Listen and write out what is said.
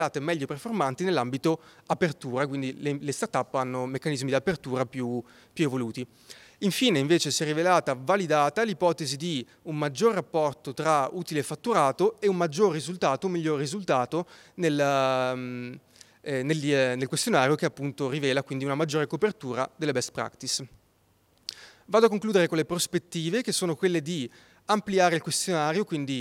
meglio performanti nell'ambito apertura, quindi le startup hanno meccanismi di apertura più evoluti. Infine, invece, si è rivelata validata l'ipotesi di un maggior rapporto tra utile e fatturato e un maggior risultato, un miglior risultato nel questionario, che appunto rivela quindi una maggiore copertura delle best practice. Vado a concludere con le prospettive, che sono quelle di ampliare il questionario, quindi